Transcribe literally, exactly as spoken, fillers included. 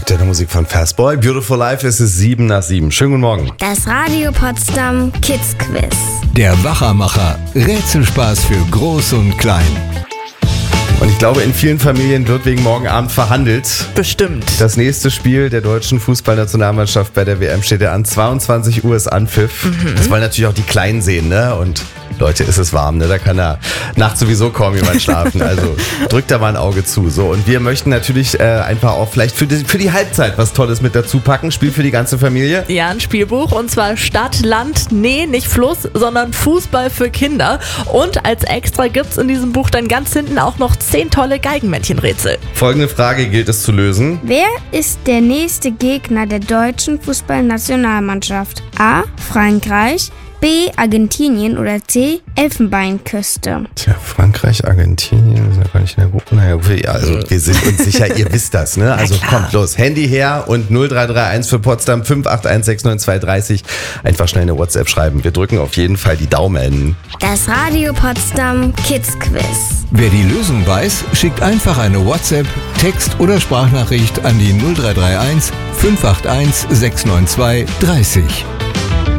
Mit der Musik von Fastboy. Beautiful Life, es ist sieben nach sieben. Schönen guten Morgen. Das Radio Potsdam Kids Quiz. Der Wachermacher. Rätselspaß für Groß und Klein. Und ich glaube, in vielen Familien wird wegen morgen Abend verhandelt. Bestimmt. Das nächste Spiel der deutschen Fußballnationalmannschaft bei der W M steht ja an. zweiundzwanzig Uhr ist Anpfiff. Mhm. Das wollen natürlich auch die Kleinen sehen, ne? Und Leute, ist es warm, ne? Da kann ja nachts sowieso kaum jemand schlafen. Also drückt da mal ein Auge zu. So, und wir möchten natürlich äh, einfach auch vielleicht für die, für die Halbzeit was Tolles mit dazu packen. Spiel für die ganze Familie. Ja, ein Spielbuch, und zwar Stadt, Land, nee, nicht Fluss, sondern Fußball für Kinder. Und als Extra gibt's in diesem Buch dann ganz hinten auch noch zehn tolle Geigenmännchenrätsel. Folgende Frage gilt es zu lösen. Wer ist der nächste Gegner der deutschen Fußballnationalmannschaft? A. Frankreich, B. Argentinien oder C. Elfenbeinküste. Tja, Frankreich, Argentinien, sind ja gar nicht in der Gruppe. Naja, ja, also wir sind uns sicher, ihr wisst das, ne? Also kommt los, Handy her und null drei drei eins für Potsdam fünf acht eins sechs neun zwei drei null. Einfach schnell eine WhatsApp schreiben. Wir drücken auf jeden Fall die Daumen. Das Radio Potsdam Kids Quiz. Wer die Lösung weiß, schickt einfach eine WhatsApp, Text- oder Sprachnachricht an die null drei drei eins fünf acht eins sechs neun zwei drei null.